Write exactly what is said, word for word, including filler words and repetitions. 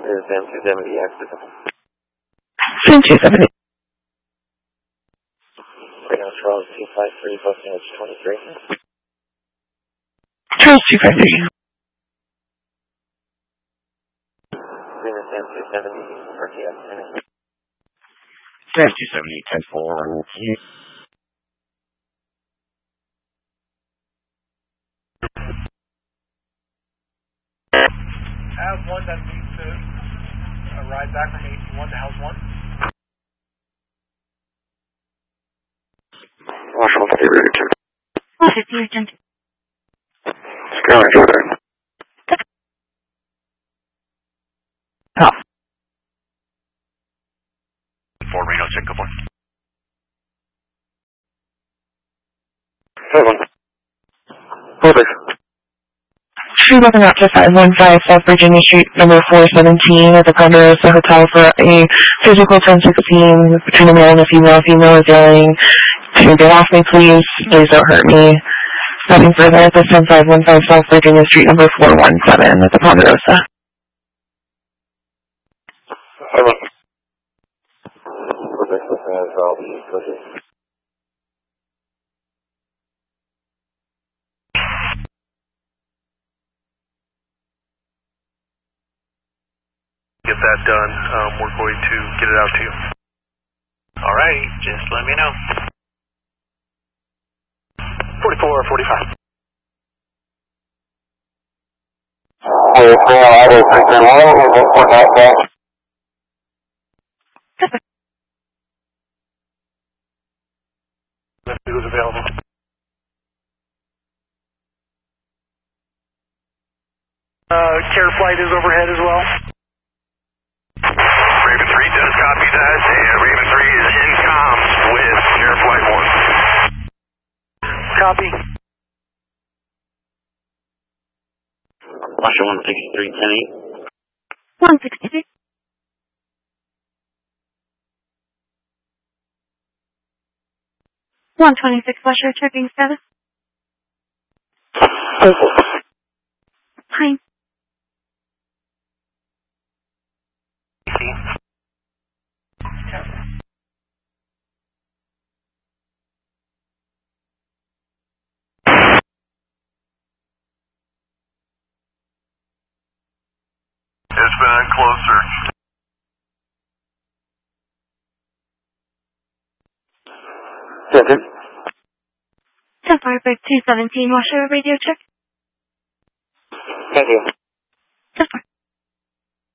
Here's M two seventy, access. M two seventy. Right now, Charles two five three, posting edge twenty-three. Charles two five three. Venus M two seventy, R T X. M two seventy, ten four. I have one that needs to uh, ride back from eighty-one to house one. Marshall, stay ready to. one fifty, agent. Skyline, Jordan. Oh. Four Reno, check up one. Seven. Perfect. Street moving out to five one five South Virginia Street, number four seventeen at the Ponderosa Hotel for a physical ten sixteen between a male and a female. Female is yelling to get off me, please. Please don't hurt me. Nothing further at this time, five one five South Virginia Street, number four one seven at the Ponderosa. Seven. Perfect. I'll be cooking. Get that done. Um, we're going to get it out to you. Alrighty, just let me know. forty-four, forty-five. forty-four, I was thinking, well, we'll go for that back. Let's see who's available. Uh, care flight is overhead as well. Raven three does copy that, and Raven three is in comms with Care Flight one. Copy. Russia one sixty-three, ten eight. one sixty-six. one twenty-six, Flusher, checking status. Hi. It's been a close search. Seven. ten five two seventeen, Washer, radio check. Thank you.